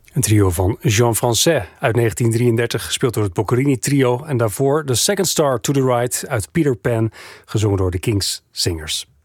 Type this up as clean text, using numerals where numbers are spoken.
Een trio van Jean Français uit 1933, gespeeld door het Boccherini Trio. En daarvoor The Second Star to the Right uit Peter Pan, gezongen door de King's Singers.